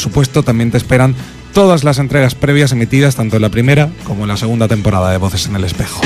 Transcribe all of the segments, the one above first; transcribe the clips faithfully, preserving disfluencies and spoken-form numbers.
supuesto también te esperan todas las entregas previas emitidas tanto en la primera como en la segunda temporada de Voces en el Espejo.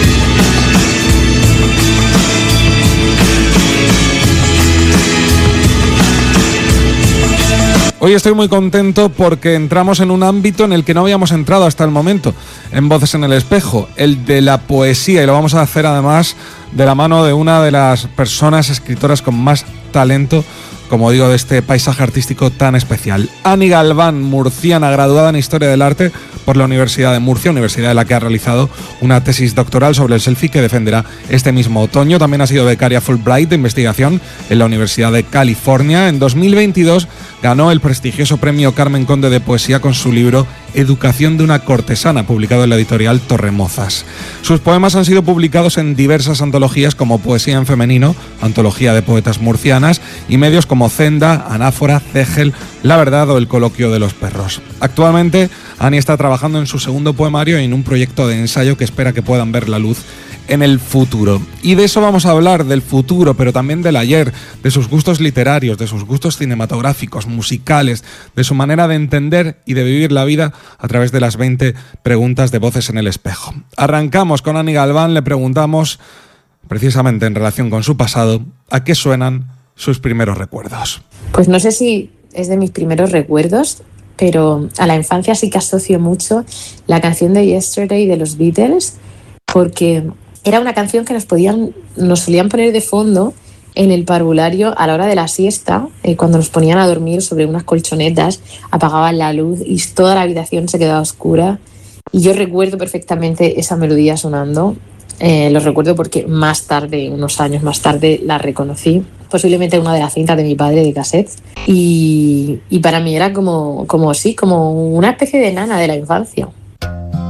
Hoy estoy muy contento porque entramos en un ámbito en el que no habíamos entrado hasta el momento en Voces en el Espejo, el de la poesía, y lo vamos a hacer además de la mano de una de las personas escritoras con más talento, como digo, de este paisaje artístico tan especial. Ani Galván, murciana, graduada en Historia del Arte por la Universidad de Murcia, universidad en la que ha realizado una tesis doctoral sobre el selfie que defenderá este mismo otoño. También ha sido becaria Fulbright de investigación en la Universidad de California. En dos mil veintidós ganó el prestigioso premio Carmen Conde de Poesía con su libro Educación de una cortesana, publicado en la editorial Torremozas. Sus poemas han sido publicados en diversas antologías como Poesía en Femenino, antología de poetas murcianas, y medios como Zenda, Anáfora, Cegel, La Verdad o El Coloquio de los Perros. Actualmente, Ani está trabajando en su segundo poemario y en un proyecto de ensayo que espera que puedan ver la luz en el futuro. Y de eso vamos a hablar, del futuro, pero también del ayer, de sus gustos literarios, de sus gustos cinematográficos, musicales, de su manera de entender y de vivir la vida a través de las veinte preguntas de Voces en el Espejo. Arrancamos con Ani Galván, le preguntamos, precisamente en relación con su pasado, ¿a qué suenan sus primeros recuerdos? Pues no sé si es de mis primeros recuerdos, pero a la infancia sí que asocio mucho la canción de Yesterday de los Beatles, porque era una canción que nos podían, nos solían poner de fondo en el parvulario a la hora de la siesta, eh, cuando nos ponían a dormir sobre unas colchonetas, apagaban la luz y toda la habitación se quedaba oscura. Y yo recuerdo perfectamente esa melodía sonando. Eh, lo recuerdo porque más tarde, unos años más tarde, la reconocí. Posiblemente una de las cintas de mi padre de cassette. Y, y para mí era como, como sí, como una especie de nana de la infancia.